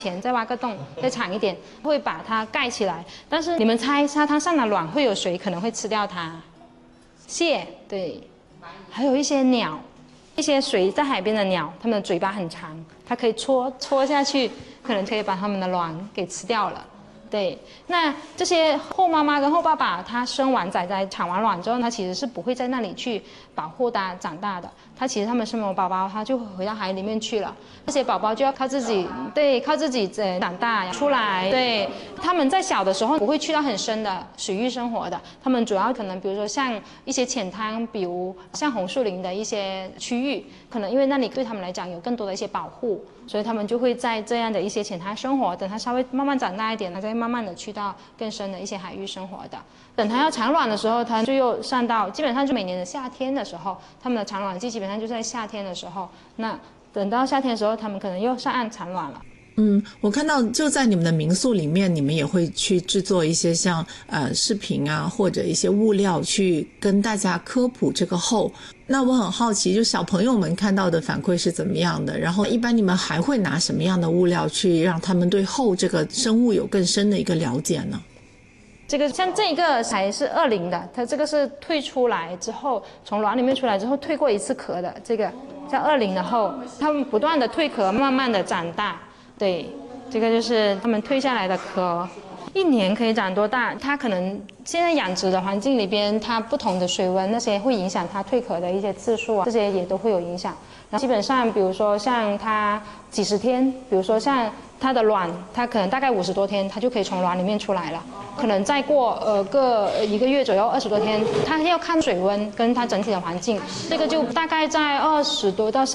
前再挖个洞，再长一点，会把它盖起来。但是你们猜，沙滩上的卵会有谁可能会吃掉它？蟹，对，还有一些鸟，一些水在海边的鸟，它们的嘴巴很长，它可以戳下去，可能可以把它们的卵给吃掉了。对，那这些后妈妈跟后爸爸，它生完崽崽产完卵之后，它其实是不会在那里去保护它长大的。它其实它们生完宝宝，它就回到海里面去了。这些宝宝就要靠自己，对，靠自己长大出来。对，它们在小的时候不会去到很深的水域生活的，它们主要可能比如说像一些浅滩，比如像红树林的一些区域，可能因为那里对它们来讲有更多的一些保护，所以它们就会在这样的一些浅滩生活。等它稍微慢慢长大一点，它再慢慢的去到更深的一些海域生活的。等它要产卵的时候，它就又上到基本上就每年的夏天的时候，它们的产卵季基本上就在夏天的时候。那等到夏天的时候，它们可能又上岸产卵了。 我看到就在你们的民宿里面，你们也会去制作一些像视频啊，或者一些物料去跟大家科普这个后。那我很好奇，就小朋友们看到的反馈是怎么样的？然后一般你们还会拿什么样的物料去让他们对后这个生物有更深的一个了解呢？ 这个像这个才是20的，它这个是退出来之后，从卵里面出来之后退过一次壳的，这个叫20的后，它们不断的退壳，慢慢的长大。对，这个就是它们退下来的壳。1年可以长多大？它可能现在养殖的环境里边，它不同的水温那些会影响它蜕壳的一些次数啊，这些也都会有影响。然后基本上，比如说像它几十天，比如说像它的卵，它可能大概50多天，它就可以从卵里面出来了。可能再过个1个月左右，20多天，它要看水温跟它整体的环境，这个就大概在20多到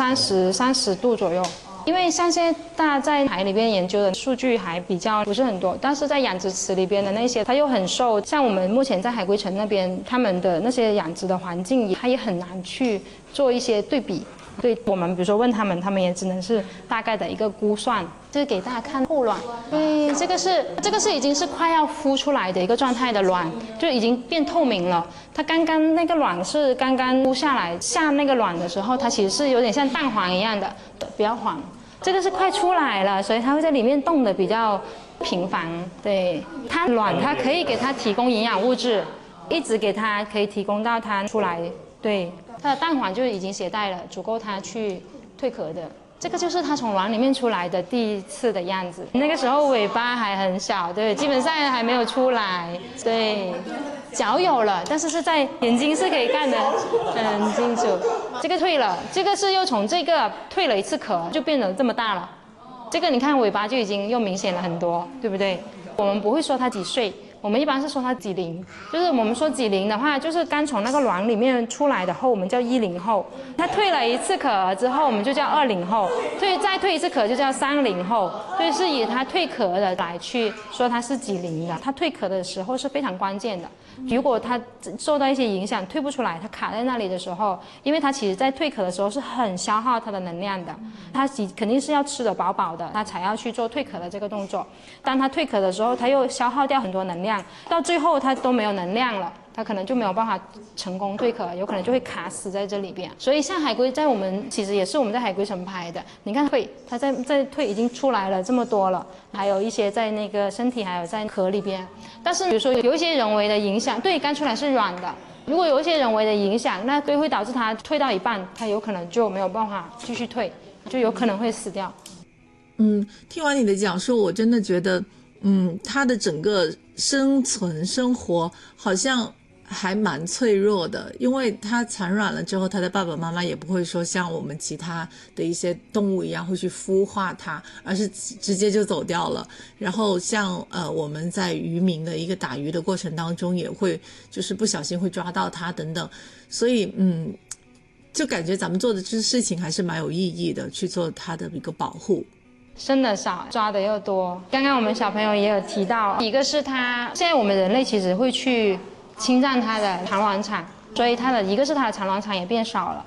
30度左右。因为像现在大家在海里边研究的数据还比较不是很多，但是在养殖池里边的那些，它又很受像我们目前在海龟城那边，他们的那些养殖的环境，它也很难去做一些对比。对我们比如说问他们，他们也只能是大概的一个估算。这是给大家看后卵，对，这个是已经是快要孵出来的一个状态的卵，就已经变透明了。它刚刚那个卵是刚刚孵下来，下那个卵的时候，它其实是有点像蛋黄一样的，比较黄。这个是快出来了，所以它会在里面动的比较频繁。对，它卵它可以给它提供营养物质，一直给它可以提供到它出来。对，它的蛋黄就已经携带了，足够它去蜕壳的。这个就是它从卵里面出来的第一次的样子。那个时候尾巴还很小，对，基本上还没有出来。对，脚有了，但是在眼睛是可以看得很清楚。这个退了，这个是又从这个退了一次壳，就变得这么大了。这个你看尾巴就已经又明显了很多，对不对？我们不会说它几岁。我们一般是说它几龄，就是我们说几龄的话，就是刚从那个卵里面出来的后，我们叫10后。它蜕了一次壳之后，我们就叫20后。再蜕一次壳就叫30后。所以是以它蜕壳的来去说它是几龄的。它蜕壳的时候是非常关键的。如果它受到一些影响蜕不出来，它卡在那里的时候，因为它其实在蜕壳的时候是很消耗它的能量的，它肯定是要吃得饱饱的，它才要去做蜕壳的这个动作。当它蜕壳的时候，它又消耗掉很多能量，到最后它都没有能量了，它可能就没有办法成功蜕壳，有可能就会卡死在这里边。所以像海龟在我们其实也是我们在海龟城拍的，你看它在蜕已经出来了这么多了，还有一些在那个身体还有在壳里边。但是比如说有一些人为的影响，对，刚出来是软的，如果有一些人为的影响，那对会导致它蜕到一半，它有可能就没有办法继续蜕，就有可能会死掉。 听完你的讲述，我真的觉得它的整个生存生活好像还蛮脆弱的，因为它产卵了之后，它的爸爸妈妈也不会说像我们其他的一些动物一样会去孵化它，而是直接就走掉了。然后像我们在渔民的一个打鱼的过程当中，也会就是不小心会抓到它等等，所以就感觉咱们做的这事情还是蛮有意义的，去做它的一个保护。 生的少，抓的又多。刚刚我们小朋友也有提到，一个是它现在我们人类其实会去侵占它的产卵场，所以一个是它的产卵场也变少了。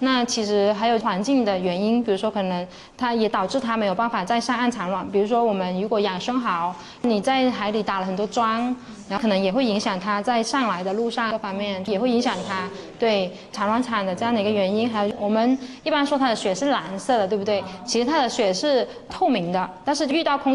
那其实还有环境的原因，比如说可能它也导致它没有办法再上岸产卵。比如说我们如果养生蚝，你在海里打了很多桩，然后可能也会影响它在上来的路上各方面，也会影响它对产卵产的这样的一个原因。还有我们一般说它的血是蓝色的，对不对？其实它的血是透明的，但是遇到空